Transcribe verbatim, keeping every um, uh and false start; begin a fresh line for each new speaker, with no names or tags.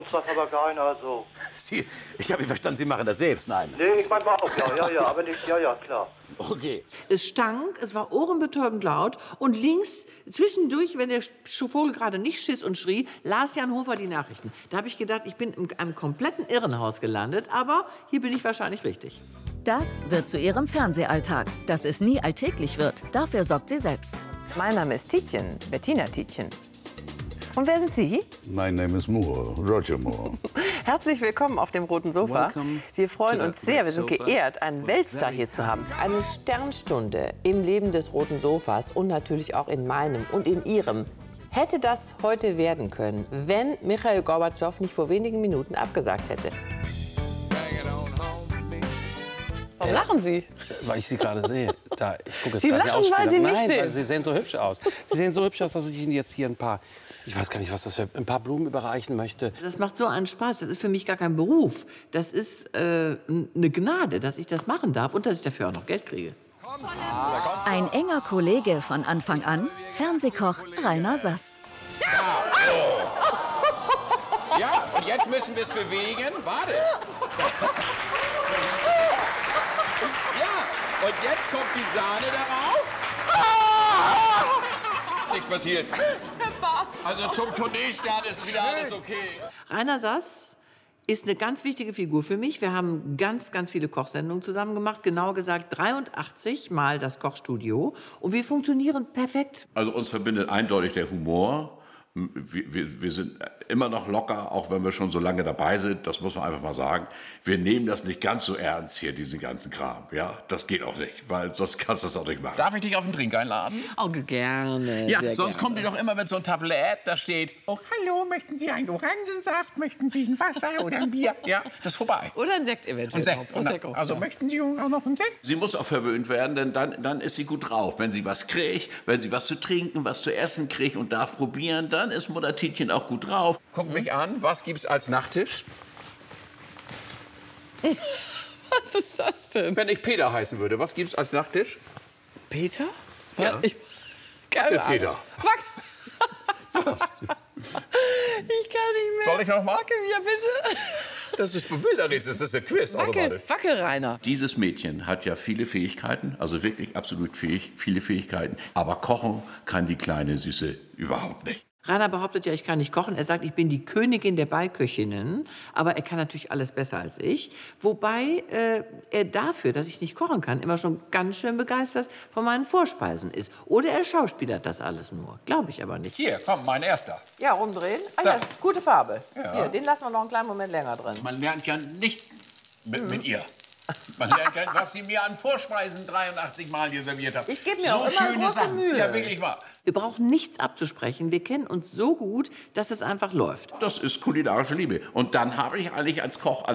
Das aber keiner so.
Sie, ich habe verstanden, Sie machen das selbst, nein?
Nee, ich manchmal auch, ja, ja, ja, aber nicht, ja, ja, klar.
Okay.
Es stank, es war ohrenbetäubend laut und links, zwischendurch, wenn der Vogel gerade nicht schiss und schrie, las Jan Hofer die Nachrichten. Da habe ich gedacht, ich bin in einem kompletten Irrenhaus gelandet, aber hier bin ich wahrscheinlich richtig.
Das wird zu ihrem Fernsehalltag. Dass es nie alltäglich wird, dafür sorgt sie selbst.
Mein Name ist Tietjen, Bettina Tietjen. Und wer sind Sie?
My name is Moore, Roger Moore.
Herzlich willkommen auf dem roten Sofa. Wir freuen uns sehr, wir sind geehrt, einen Weltstar hier zu haben. Eine Sternstunde im Leben des roten Sofas und natürlich auch in meinem und in Ihrem. Hätte das heute werden können, wenn Michail Gorbatschow nicht vor wenigen Minuten abgesagt hätte? Warum lachen Sie?
Weil ich Sie gerade sehe. Da, ich gucke jetzt
Sie
gerade die
lachen, weil
Ausstellung.
Sie mich
Nein,
sehen.
weil Sie sehen so hübsch aus. Sie sehen so hübsch aus, dass ich Ihnen jetzt hier ein paar, ich weiß gar nicht, was das für, ein paar Blumen überreichen möchte.
Das macht so einen Spaß, das ist für mich gar kein Beruf. Das ist äh, eine Gnade, dass ich das machen darf und dass ich dafür auch noch Geld kriege.
Ein enger Kollege von Anfang an, Fernsehkoch Rainer Sass.
Ja, und jetzt müssen wir es bewegen. Warte. Ja, und jetzt kommt die Sahne darauf. Ist nichts passiert. Also zum Tourneestart ist wieder alles okay.
Rainer Sass ist eine ganz wichtige Figur für mich. Wir haben ganz, ganz viele Kochsendungen zusammen gemacht. Genauer gesagt dreiundachtzig Mal das Kochstudio. Und wir funktionieren perfekt.
Also uns verbindet eindeutig der Humor. Wir, wir, wir sind immer noch locker, auch wenn wir schon so lange dabei sind. Das muss man einfach mal sagen. Wir nehmen das nicht ganz so ernst hier, diesen ganzen Kram. Ja, das geht auch nicht, weil sonst kannst du das auch nicht machen.
Darf ich dich auf einen Drink einladen?
Oh, gerne.
Ja,
sehr
sonst
gerne.
kommt ihr doch immer mit so einem Tablett, da steht, oh, hallo, möchten Sie einen Orangensaft, möchten Sie ein Wasser oder ein Bier? Ja, das ist vorbei.
Oder ein Sekt eventuell.
Und Sekt.
Prosecco.
Also möchten Sie auch noch einen Sekt?
Sie muss auch verwöhnt werden, denn dann, dann ist sie gut drauf. Wenn sie was kriegt, wenn sie was zu trinken, was zu essen kriegt und darf probieren, dann ist Mutter Tietjen auch gut drauf.
Guck mich an, was gibt's als Nachtisch?
Was ist das denn?
Wenn ich Peter heißen würde, was gibt's als Nachtisch?
Peter?
Ja.
Ich, keine
Der Peter.
Ahnung. Ich kann nicht mehr.
Soll ich noch mal?
Wacke, ja bitte.
Das ist bebildert, das ist der Quiz.
Wacke, wacke, Rainer.
Dieses Mädchen hat ja viele Fähigkeiten, also wirklich absolut fähig, viele Fähigkeiten. Aber kochen kann die kleine Süße überhaupt nicht.
Rainer behauptet ja, ich kann nicht kochen. Er sagt, ich bin die Königin der Beiköchinnen. Aber er kann natürlich alles besser als ich. Wobei äh, er dafür, dass ich nicht kochen kann, immer schon ganz schön begeistert von meinen Vorspeisen ist. Oder er schauspielert das alles nur. Glaube ich aber nicht.
Hier, komm, mein erster.
Ja, rumdrehen. Ah ja, gute Farbe.
Ja.
Hier, den lassen wir noch einen kleinen Moment länger drin.
Man lernt ja nicht mit, mit ihr. Man lernt ja, was sie mir an Vorspeisen dreiundachtzig Mal hier serviert hat.
Ich gebe mir
so
auch immer
schöne
große
Sachen.
Mühe.
Ja, wirklich wahr.
Wir brauchen nichts abzusprechen. Wir kennen uns so gut, dass es einfach läuft.
Das ist kulinarische Liebe. Und dann habe ich eigentlich als Koch